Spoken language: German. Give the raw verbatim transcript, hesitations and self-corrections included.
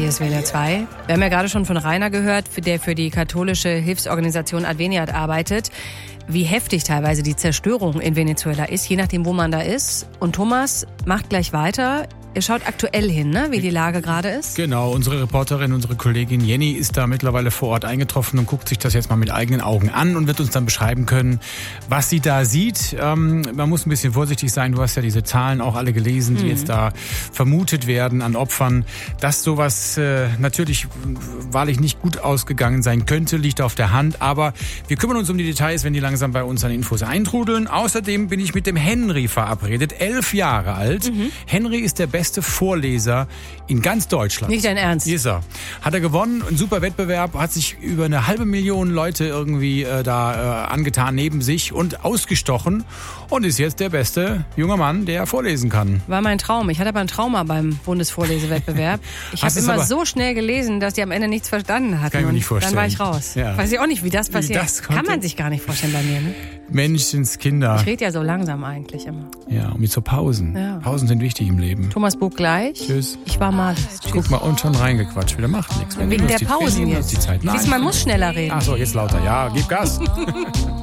hier ist W D R zwei. Wir haben ja gerade schon von Rainer gehört, der für die katholische Hilfsorganisation Adveniat arbeitet, wie heftig teilweise die Zerstörung in Venezuela ist, je nachdem, wo man da ist. Und Thomas macht gleich weiter. Ihr schaut aktuell hin, ne? Wie die Lage gerade ist. Genau, unsere Reporterin, unsere Kollegin Jenny ist da mittlerweile vor Ort eingetroffen und guckt sich das jetzt mal mit eigenen Augen an und wird uns dann beschreiben können, was sie da sieht. Ähm, man muss ein bisschen vorsichtig sein. Du hast ja diese Zahlen auch alle gelesen, die mhm. jetzt da vermutet werden an Opfern. Dass sowas äh, natürlich wahrlich nicht gut ausgegangen sein könnte, liegt auf der Hand. Aber wir kümmern uns um die Details, wenn die langsam bei uns an Infos eintrudeln. Außerdem bin ich mit dem Henry verabredet, elf Jahre alt. Mhm. Henry ist der beste Vorleser in ganz Deutschland. Nicht dein Ernst? Ist er. Hat er gewonnen, ein super Wettbewerb, hat sich über eine halbe Million Leute irgendwie äh, da äh, angetan neben sich und ausgestochen und ist jetzt der beste junge Mann, der vorlesen kann. War mein Traum. Ich hatte aber ein Trauma beim Bundesvorlesewettbewerb. Ich habe immer so schnell gelesen, dass die am Ende nichts verstanden hatten. Kann ich mir nicht vorstellen. Dann war ich raus. Ja. Weiß ich auch nicht, wie das passiert. Wie das kann man sich gar nicht vorstellen bei mir, ne? Menschenskinder. Ich rede ja so langsam eigentlich immer. Ja, und mit so Pausen. Ja. Pausen sind wichtig im Leben. Thomas Buch gleich. Tschüss. Ich war mal. Guck mal, und schon reingequatscht. Wieder macht nichts. Wegen der Pausen jetzt. Die Zeit. Nein. Man muss schneller reden. Ach so, jetzt lauter. Ja, gib Gas.